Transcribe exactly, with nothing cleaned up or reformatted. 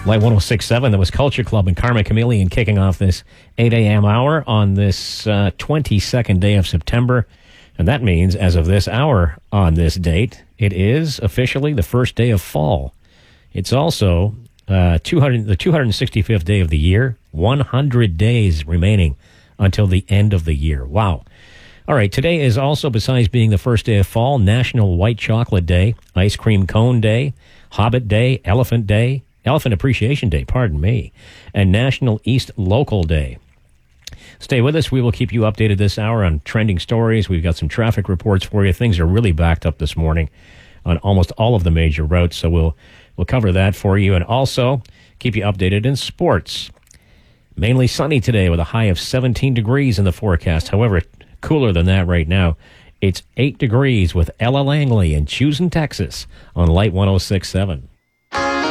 Light one oh six point seven, that was Culture Club and Karma Chameleon kicking off this eight a.m. hour on this uh, twenty-second day of September. And that means, as of this hour on this date, it is officially the first day of fall. It's also uh, two hundred, the two hundred sixty-fifth day of the year, one hundred days remaining until the end of the year. Wow. All right, today is also, besides being the first day of fall, National White Chocolate Day, Ice Cream Cone Day, Hobbit Day, Elephant Day, Elephant Appreciation Day, pardon me, and National East Local Day. Stay with us. We will keep you updated this hour on trending stories. We've got some traffic reports for you. Things are really backed up this morning on almost all of the major routes, so we'll we'll cover that for you, and also keep you updated in sports. Mainly sunny today with a high of seventeen degrees in the forecast. However, cooler than that right now. It's eight degrees with Ella Langley in Choosing, Texas on Light one oh six point seven.